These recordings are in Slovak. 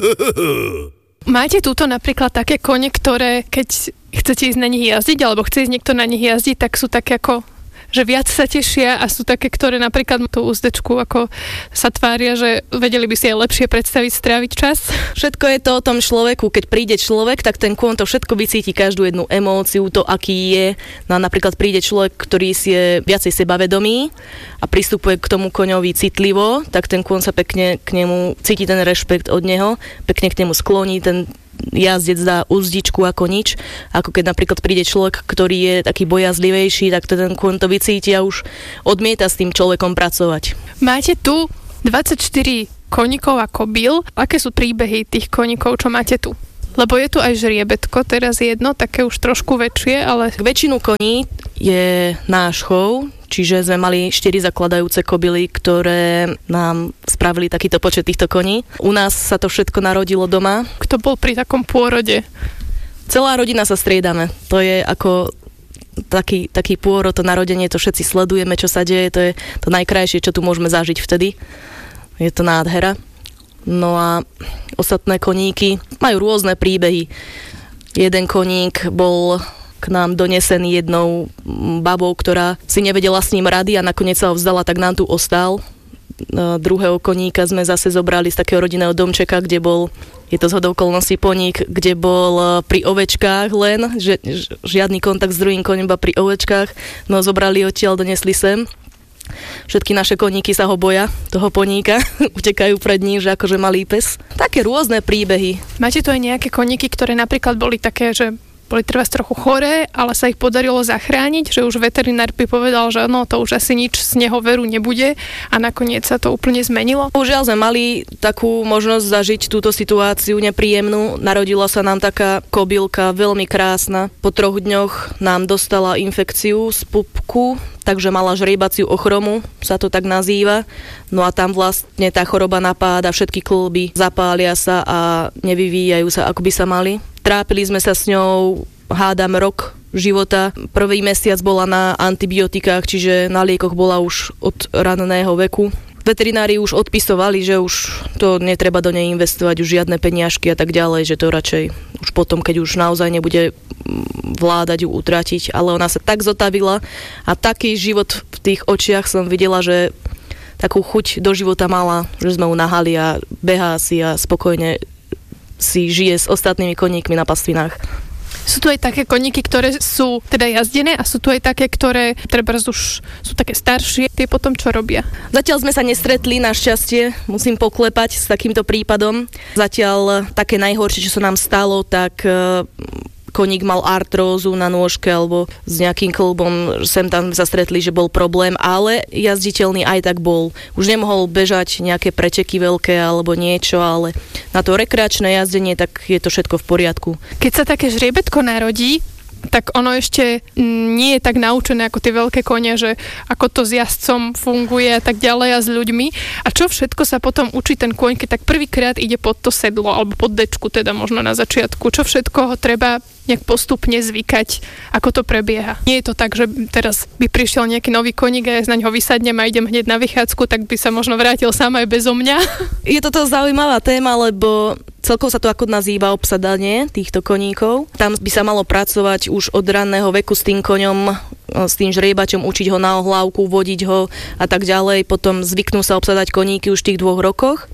Máte túto napríklad také kone, ktoré keď chcete ísť na nich jazdiť, alebo chce ísť niekto na nich jazdiť, tak sú také ako že viac sa tešia a sú také, ktoré napríklad tú úzdečku ako sa tvária, že vedeli by si aj lepšie predstaviť, stráviť čas. Všetko je to o tom človeku. Keď príde človek, tak ten kôň to všetko vycíti, každú jednu emóciu, to aký je. No a napríklad príde človek, ktorý si je viacej sebavedomý a pristupuje k tomu koňovi citlivo, tak ten kôň sa pekne k nemu cíti ten rešpekt od neho, pekne k nemu skloní, ten jazdec dá uzdičku ako nič. Ako keď napríklad príde človek, ktorý je taký bojazlivejší, tak ten kôň to vycíti a už odmieta s tým človekom pracovať. Máte tu 24 koníkov a kobyl. Aké sú príbehy tých koníkov, čo máte tu? Lebo je tu aj žriebetko, teraz jedno, také už trošku väčšie, ale... Väčšinu koní je náš chov, čiže sme mali 4 zakladajúce kobyly, ktoré nám spravili takýto počet týchto koní. U nás sa to všetko narodilo doma. Kto bol pri takom pôrode? Celá rodina sa striedame. To je ako taký pôrod, to narodenie, to všetci sledujeme, čo sa deje, to je to najkrajšie, čo tu môžeme zažiť vtedy. Je to nádhera. No a ostatné koníky majú rôzne príbehy. Jeden koník bol k nám donesený jednou babou, ktorá si nevedela s ním rady a nakoniec sa ho vzdala, tak nám tu ostal. Druhého koníka sme zase zobrali z takého rodinného domčeka, kde bol, je to zhodou okolností poník, kde bol pri ovečkách len, že žiadny kontakt s druhým koním, iba pri ovečkách. No zobrali odtiaľ, donesli sem. Všetky naše koníky sa ho boja, toho poníka, utekajú pred ním, že akože malý pes. Také rôzne príbehy. Máte tu aj nejaké koníky, ktoré napríklad boli také, že boli trvás trochu choré, ale sa ich podarilo zachrániť, že už veterinár by povedal, že no, to už asi nič z neho veru nebude a nakoniec sa to úplne zmenilo? Bohužiaľ sme mali takú možnosť zažiť túto situáciu nepríjemnú. Narodila sa nám taká kobylka, veľmi krásna. Po 3 dňoch nám dostala infekciu z pupku, takže mala žriebaciu ochromu, sa to tak nazýva. No a tam vlastne tá choroba napáda, všetky kĺby zapália sa a nevyvíjajú sa, ako by sa mali. Trápili sme sa s ňou, hádam, rok života. Prvý mesiac bola na antibiotikách, čiže na liekoch bola už od ranného veku. Veterinári už odpisovali, že už to netreba do nej investovať, už žiadne peniažky a tak ďalej, že to radšej už potom, keď už naozaj nebude vládať ju utratiť. Ale ona sa tak zotavila a taký život v tých očiach som videla, že takú chuť do života mala, že sme ju nahali a behá si a spokojne si žije s ostatnými koníkmi na pastvinách. Sú tu aj také koníky, ktoré sú teda jazdené a sú tu aj také, ktoré trebárs už sú také staršie. Tie potom čo robia? Zatiaľ sme sa nestretli, našťastie, musím poklepať s takýmto prípadom. Zatiaľ také najhoršie, čo sa nám stalo, tak koník mal artrózu na nôžke alebo s nejakým kĺbom, sem tam sa stretli, že bol problém, ale jazditeľný aj tak bol. Už nemohol bežať nejaké preteky veľké alebo niečo, ale na to rekreačné jazdenie, tak je to všetko v poriadku. Keď sa také žriebetko narodí, tak ono ešte nie je tak naučené ako tie veľké kone, že ako to s jazdcom funguje a tak ďalej a s ľuďmi. A čo všetko sa potom učí ten kôň, keď tak prvýkrát ide pod to sedlo alebo pod dečku teda možno na začiatku. Čo všetko ho treba nejak postupne zvykať, ako to prebieha. Nie je to tak, že teraz by prišiel nejaký nový koník a ja na ňo vysadnem a idem hneď na vychádzku, tak by sa možno vrátil sám aj bezo mňa. Je toto zaujímavá téma, lebo celkovo sa to ako nazýva obsadanie týchto koníkov. Tam by sa malo pracovať už od ranného veku s tým koňom, s tým žriebačom, učiť ho na ohlávku, vodiť ho a tak ďalej. Potom zvyknú sa obsadať koníky už v tých 2 rokoch.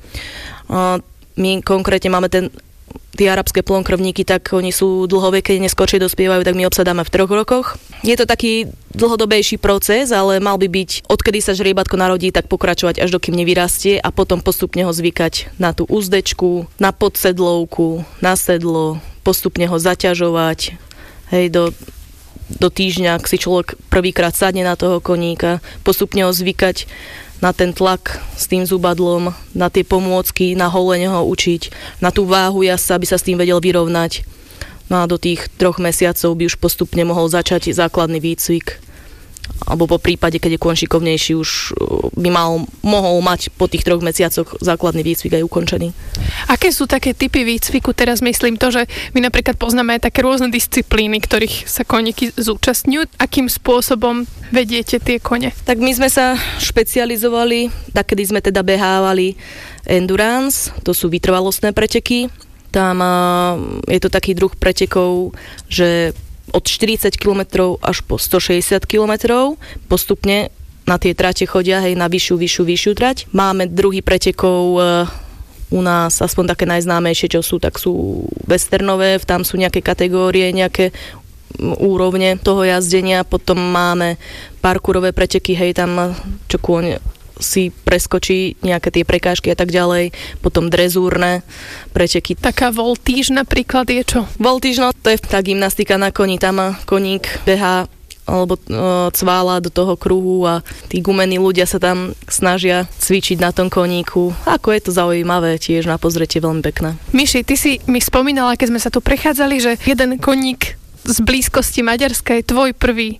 My konkrétne máme tie arabské plonkrvníky, tak oni sú dlhoveké, neskôršie dospievajú, tak my obsadáme v 3 rokoch. Je to taký dlhodobejší proces, ale mal by byť, odkedy sa žriebatko narodí, tak pokračovať až dokým nevyrastie a potom postupne ho zvykať na tú uzdečku, na podsedlovku, na sedlo, postupne ho zaťažovať. Hej, do týždňa, ak si človek prvýkrát sadne na toho koníka, postupne ho zvykať na ten tlak s tým zubadlom, na tie pomôcky, na holenie ho učiť, na tú váhu jazdca, aby sa s tým vedel vyrovnať. No a do tých 3 mesiacov by už postupne mohol začať základný výcvik. Alebo po prípade, keď je kôň šikovnejší, už by mohol mať po tých 3 mesiacoch základný výcvik aj ukončený. Aké sú také typy výcviku? Teraz myslím to, že my napríklad poznáme aj také rôzne disciplíny, ktorých sa koníky zúčastňujú. Akým spôsobom vediete tie kone? Tak my sme sa špecializovali, tak kedy sme teda behávali endurance, to sú vytrvalostné preteky. Tam je to taký druh pretekov, že od 40 km až po 160 km postupne na tie trate chodia, hej, na vyššiu trať. Máme druhy pretekov u nás, aspoň také najznámejšie, čo sú, tak sú westernové, tam sú nejaké kategórie, nejaké úrovne toho jazdenia, potom máme parkourové preteky, hej, tam čo kôň si preskočí nejaké tie prekážky a tak ďalej, potom drezúrne preteky. Taká voltíž napríklad je čo? Voltíž, no to je tá gymnastika na koni, tam koník behá alebo cvála do toho kruhu a tí gumení ľudia sa tam snažia cvičiť na tom koníku. Ako je to zaujímavé, tiež na pozretie veľmi pekné. Miši, ty si mi spomínala, keď sme sa tu prechádzali, že jeden koník z blízkosti Maďarska je tvoj prvý